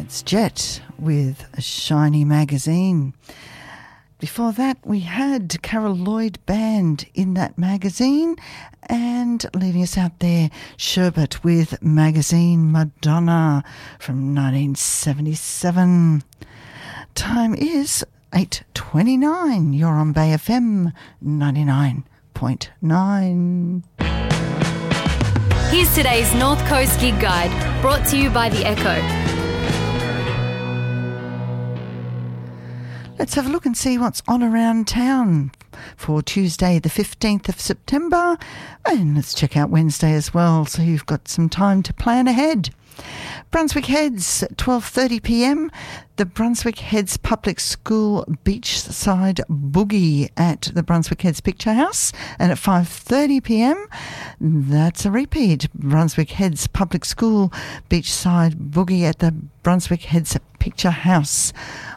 That's Jet with a Shiny Magazine. Before that, we had Carol Lloyd Band in that magazine, and leading us out there, Sherbet with Magazine Madonna from 1977. Time is 8:29. You're on Bay FM 99.9. Here's today's North Coast Gig Guide, brought to you by The Echo. Let's have a look and see what's on around town for Tuesday the 15th of September, and let's check out Wednesday as well, so you've got some time to plan ahead. Brunswick Heads, 12:30pm, the Brunswick Heads Public School Beachside Boogie at the Brunswick Heads Picture House, and at 5:30pm, that's a repeat, Brunswick Heads Public School Beachside Boogie at the Brunswick Heads Picture House.